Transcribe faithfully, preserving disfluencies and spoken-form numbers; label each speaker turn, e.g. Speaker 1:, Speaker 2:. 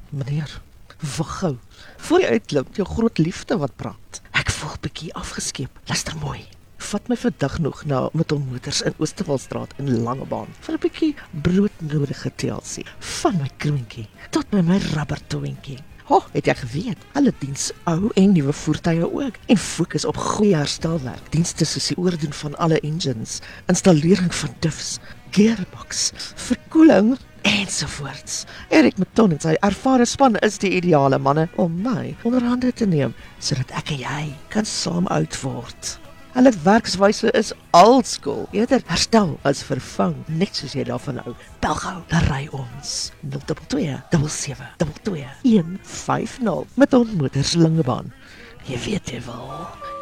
Speaker 1: Meneer, wag gou. Voor jy uitloop, jou groot liefde wat praat. Ek voel bietjie afgeskeep. Luister mooi. Vat my vandag nog na Meton Motors in Oosterwaldstraat in Langebaan vir 'n bietjie broodnodige T L C. Van my kroontjie tot by my rubbertoentjie. Oh, het jy geweet? Hulle diens ou en nuwe voertuie ook en fokus op goeie herstelwerk. Dienste soos die oordoen van alle engines, installering van diffs, gearbox, verkoeling ensovoorts. Erik Meton en sy ervare span is die ideale manne om my onder hande te neem, sodat ek en jy kan saam oud word. Hulle werkswyse is oldschool, eerder herstel as vervang, net soos jy daarvan hou. Bel gou, dan ry ons nul twee twee sewe sewe twee een vyf nul met Meton Motors Langebaan. Jy weet jy wel.